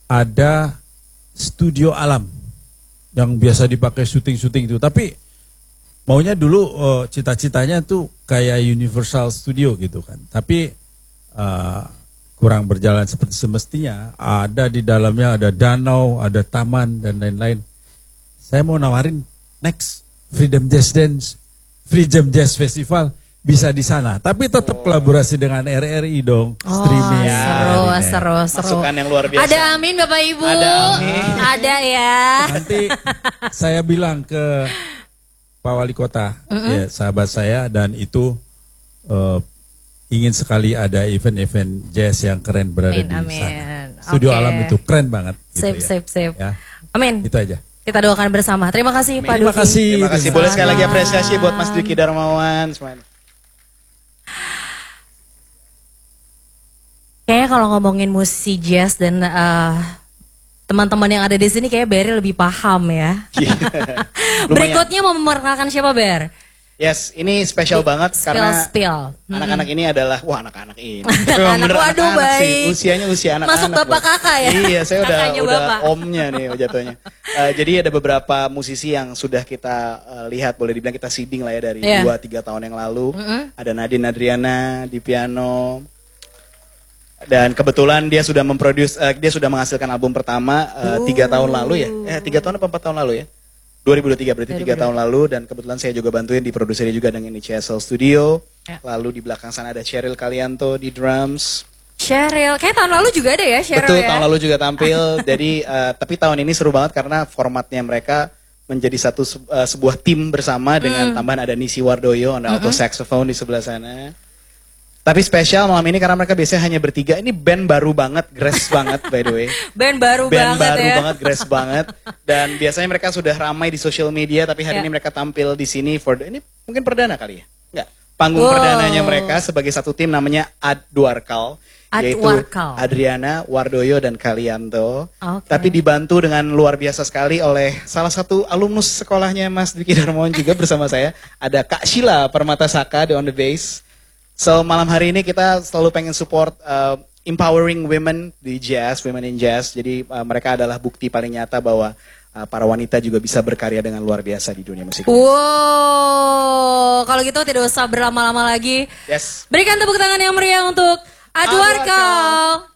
ada studio alam yang biasa dipakai syuting-syuting itu. Tapi maunya dulu cita-citanya tuh kayak Universal Studio gitu kan. Tapi kurang berjalan seperti semestinya. Ada di dalamnya ada danau, ada taman dan lain-lain. Saya mau nawarin next Freedom Jazz Festival bisa di sana, tapi tetap kolaborasi dengan RRI dong, streaming. Seru. Masukan yang luar biasa. Ada amin Bapak Ibu. Ada amin. Ada ya. Nanti saya bilang ke Pak Wali Kota, ya, sahabat saya, dan itu ingin sekali ada event-event jazz yang keren berada di sana. Studio Alam itu keren banget. Gitu Sip. Ya. Amin. Itu aja. Kita doakan bersama. Terima kasih Pak Duki. Terima kasih. Boleh sekali lagi apresiasi buat Mas Duki Darmawan. Kayaknya kalau ngomongin musisi jazz dan teman-teman yang ada di sini kayak Berry lebih paham ya. Berikutnya mau memperkenalkan siapa Ber? Yes, ini spesial banget karena anak-anak ini adalah, anak-anak ini. Waduh baik. Usianya usia anak-anak. Masuk bapak kakak ya? Iya, saya udah omnya nih jatuhnya. Jadi ada beberapa musisi yang sudah kita lihat, boleh dibilang kita seeding lah ya dari 2-3 tahun yang lalu. Ada Nadine Adriana di piano. Dan kebetulan dia sudah dia sudah menghasilkan album pertama 3 tahun lalu ya. 3 tahun apa 4 tahun lalu ya? 2023 berarti 3 tahun lalu, dan kebetulan saya juga bantuin di produsernya juga dengan CSL Studio. Lalu di belakang sana ada Cheryl Calianto di drums. Cheryl, kayak tahun lalu juga ada ya Cheryl. Betul, tahun lalu juga tampil. Jadi tapi tahun ini seru banget karena formatnya mereka menjadi sebuah tim bersama dengan tambahan ada Nisi Wardoyo, ada alto saxophone di sebelah sana. Tapi spesial malam ini karena mereka biasanya hanya bertiga. Ini band baru banget, grass banget by the way. Band baru banget, grass banget. Dan biasanya mereka sudah ramai di social media, tapi hari ini mereka tampil di sini ini mungkin perdana kali ya? Enggak. Panggung perdananya mereka sebagai satu tim namanya Adwarkal. Yaitu Adriana, Wardoyo, dan Calianto. Tapi dibantu dengan luar biasa sekali oleh salah satu alumnus sekolahnya Mas Duki Darmawan juga bersama saya. Ada Kak Sheila Permatasaka di on the bass. So malam hari ini kita selalu pengen support empowering women di jazz, women in jazz. Jadi mereka adalah bukti paling nyata bahwa para wanita juga bisa berkarya dengan luar biasa di dunia musik. Wow, kalau gitu tidak usah berlama-lama lagi. Yes. Berikan tepuk tangan yang meriah untuk Adwarkal.